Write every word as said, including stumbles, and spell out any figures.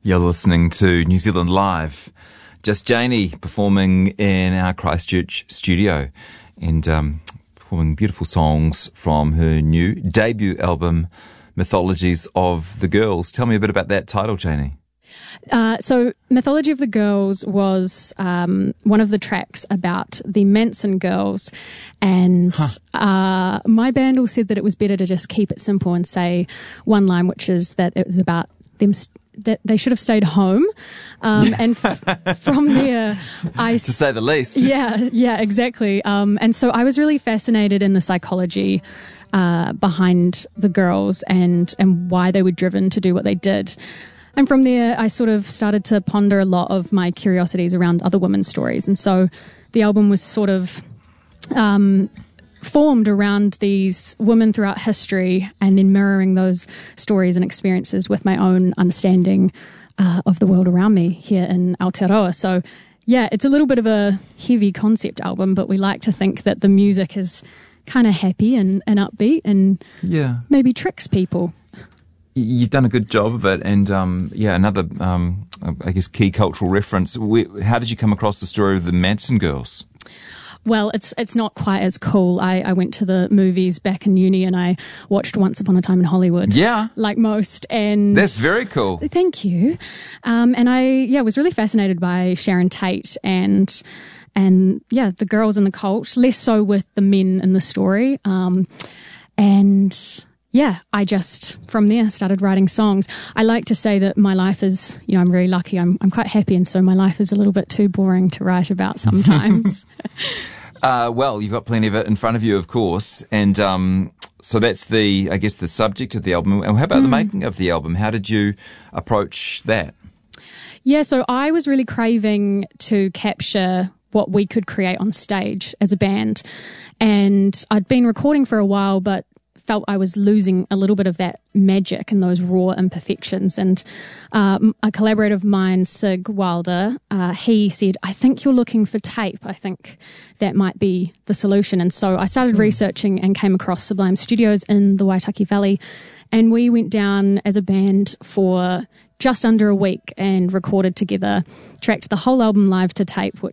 You're listening to New Zealand Live. Just Janie performing in our Christchurch studio and um, performing beautiful songs from her new debut album, Mythologies of the Girls. Tell me a bit about that title, Janie. Uh, so Mythology of the Girls was um, one of the tracks about the Manson girls, and huh. uh, my band all said that it was better to just keep it simple and say one line, which is that it was about them st- that they should have stayed home, um, and f- from there I to say the least. Yeah, yeah, exactly. Um, and so I was really fascinated in the psychology uh, behind the girls and and why they were driven to do what they did. And from there, I sort of started to ponder a lot of my curiosities around other women's stories. And so the album was sort of um, formed around these women throughout history and then mirroring those stories and experiences with my own understanding uh, of the world around me here in Aotearoa. So, yeah, it's a little bit of a heavy concept album, but we like to think that the music is kind of happy and, and upbeat and yeah. maybe tricks people. You've done a good job of it, and um, yeah, another, um, I guess, key cultural reference. We, how did you come across the story of the Manson girls? Well, it's it's not quite as cool. I, I went to the movies back in uni, and I watched Once Upon a Time in Hollywood. Yeah, like most, and that's very cool. Thank you. Um, and I yeah was really fascinated by Sharon Tate and and yeah the girls in the cult. Less so with the men in the story, um, and. Yeah, I just, from there, started writing songs. I like to say that my life is, you know, I'm very lucky. I'm I'm quite happy, and so my life is a little bit too boring to write about sometimes. uh, well, you've got plenty of it in front of you, of course. And um, so that's the, I guess, the subject of the album. And how about mm. the making of the album? How did you approach that? Yeah, so I was really craving to capture what we could create on stage as a band. And I'd been recording for a while, but felt I was losing a little bit of that magic and those raw imperfections. And uh, a collaborator of mine, Sig Wilder, uh, he said, I think you're looking for tape. I think that might be the solution. And so I started mm. researching and came across Sublime Studios in the Waitaki Valley. And we went down as a band for just under a week and recorded together, tracked the whole album live to tape, which